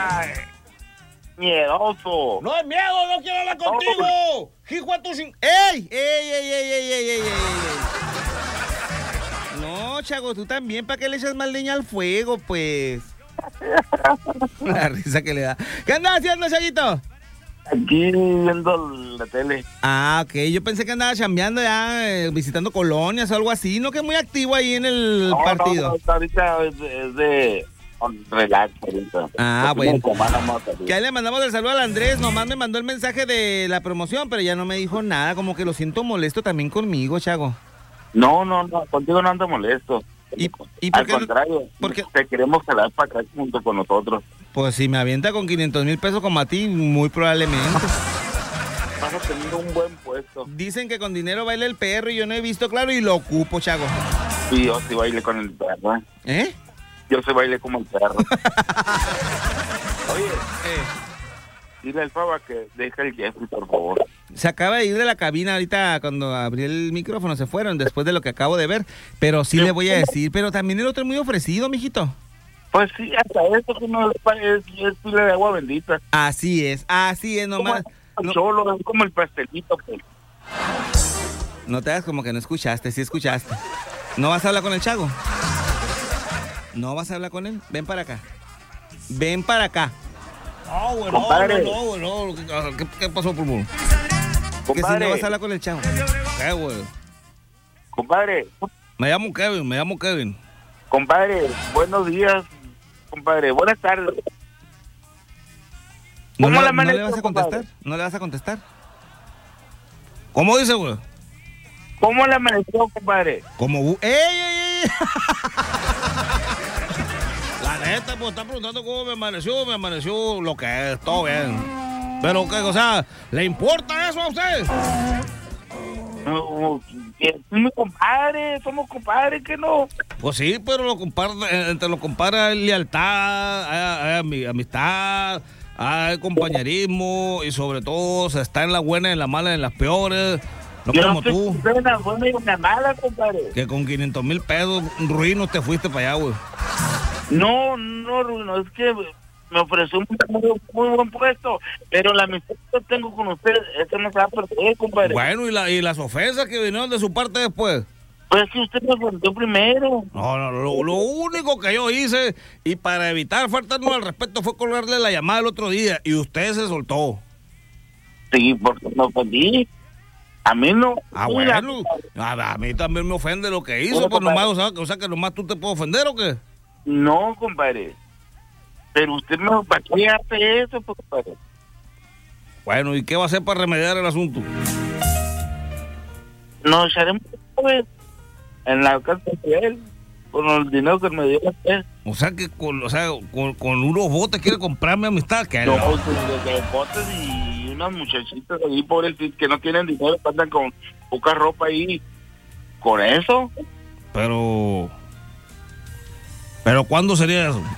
Ay, miedoso. No es miedo, no quiero hablar contigo. Hijo de tu sin... ¡Ey! ¡Ey! No, Chago, tú también, ¿para qué le echas más leña al fuego, pues? La risa que le da. ¿Qué andas haciendo, Chaguito? Aquí viendo la tele. Ah, ok, yo pensé que andaba chambeando ya, visitando colonias o algo así, ¿no? Que es muy activo ahí en el partido. No, ahorita es de relax ahorita. Ah, bueno. Que ahí le mandamos el saludo al Andrés, nomás me mandó el mensaje de la promoción, pero ya no me dijo nada, como que lo siento molesto también conmigo, Chago. No, contigo no ando molesto. ¿Y al contrario, porque te queremos quedar para acá junto con nosotros. Pues si me avienta con 500,000 pesos como a ti, muy probablemente. Vas a tener un buen puesto. Dicen que con dinero baila el perro y yo no he visto claro y lo ocupo, Chago. Sí, yo sí bailé con el perro. ¿Eh? Yo sí bailé como el perro. Oye, dile al Faba que deja el Jeffrey, por favor. Se acaba de ir de la cabina ahorita cuando abrí el micrófono, se fueron después de lo que acabo de ver, pero sí le voy a decir, pero también el otro es muy ofrecido, mijito. Pues sí, hasta eso que no es pila de agua bendita. Así es nomás. Cholo, es como el pastelito. Pues. No te hagas como que no escuchaste, sí escuchaste. ¿No vas a hablar con el Chago? ¿No vas a hablar con él? Ven para acá. No, bueno. ¿Qué pasó, Pulmón? Que si no vas a hablar con el Chavo. ¿Qué, güey? Compadre. Me llamo Kevin. Compadre, buenos días. Compadre, buenas tardes. ¿No le vas a contestar? ¿No le vas a contestar? ¿Cómo dice, güey? ¿Cómo le amaneció, compadre? Como... ¡Ey! La neta, pues está preguntando cómo me amaneció lo que es, todo bien. Pero, ¿qué? O sea, ¿le importa eso a usted? No, mi compadre, somos compadres, ¿que no? Pues sí, pero entre los compadres hay lealtad, hay amistad, hay compañerismo y sobre todo se está en la buena, en la mala, en las peores. No yo como no tú. En la buena y en la mala, compadre. Que con 500,000 pesos ruinos te fuiste para allá, güey. No, es que me ofreció un muy buen puesto, pero la amistad que tengo con usted, eso no se va a perder, compadre. Bueno, ¿y las ofensas que vinieron de su parte después? Pues que usted me ofendió primero. No, lo único que yo hice, y para evitar faltarnos al respeto, fue colgarle la llamada el otro día, y usted se soltó. Sí, porque me ofendí. A mí no. Ah, bueno, a mí también me ofende lo que hizo, bueno, pues nomás, o sea que nomás tú te puedes ofender, ¿o qué? No, compadre. Pero usted no, ¿para qué hace eso, compadre? Bueno, ¿y qué va a hacer para remediar el asunto? Nos echaremos en la casa de él, con el dinero que me dio usted. O sea que con unos botes quiere comprarme amistad, que no, de botes y unas muchachitas ahí, pobrecitas, que no tienen dinero, andan con poca ropa ahí. ¿Con eso? Pero ¿cuándo sería eso?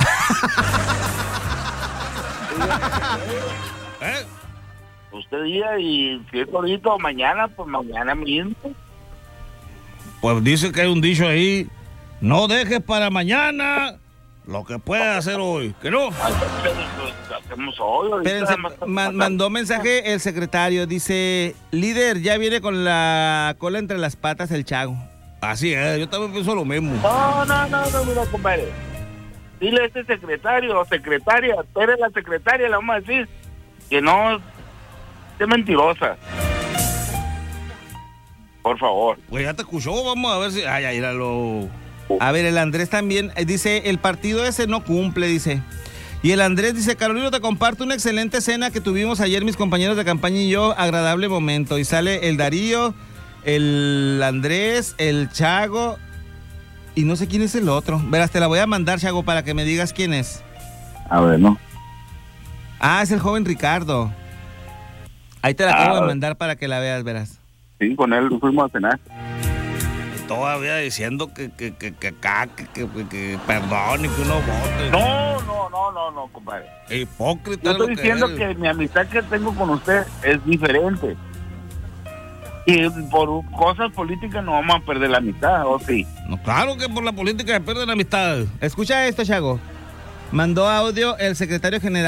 Usted diga, y si es ahorita o mañana, pues mañana mismo. Pues dice que hay un dicho ahí: no dejes para mañana lo que puedes hacer hoy, ¿que no? Hacemos hoy. Espérense, mandó mensaje el secretario, dice: líder, ya viene con la cola entre las patas el Chago. Así es, yo también pienso lo mismo. No, mira, compadre. Dile a este secretario o secretaria, tú eres la secretaria, le vamos a decir que no es mentirosa. Por favor. Pues ya te escuchó, vamos a ver si... Ay, íralo. A ver, el Andrés también dice: el partido ese no cumple, dice. Y el Andrés dice: Carolino, te comparto una excelente cena que tuvimos ayer mis compañeros de campaña y yo, agradable momento. Y sale el Darío, el Andrés, el Chago, y no sé quién es el otro. Verás, te la voy a mandar, Chago, para que me digas quién es. A ver, ¿no? Ah, es el joven Ricardo. Ahí te la acabo de mandar para que la veas, verás. Sí, con él fuimos a cenar. Todavía diciendo que perdón y que uno vote. No, compadre. Hipócrita. Yo estoy diciendo que mi amistad que tengo con usted es diferente. Y por cosas políticas no vamos a perder la amistad, ¿o sí? No, claro que por la política se pierde la amistad. Escucha esto, Chago. Mandó audio el secretario general